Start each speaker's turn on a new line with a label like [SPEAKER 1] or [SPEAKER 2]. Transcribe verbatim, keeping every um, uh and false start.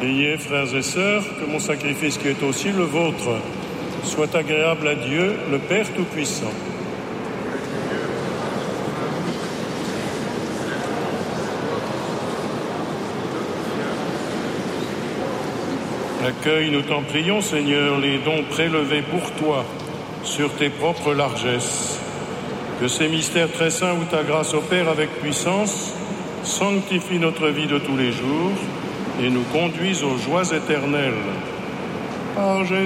[SPEAKER 1] Ayez, frères et sœurs, que mon sacrifice qui est aussi le vôtre soit agréable à Dieu, le Père Tout-Puissant. Accueille, nous t'en prions, Seigneur, les dons prélevés pour toi sur tes propres largesses. Que ces mystères très saints où ta grâce opère avec puissance sanctifient notre vie de tous les jours et nous conduisent aux joies éternelles. Par Jésus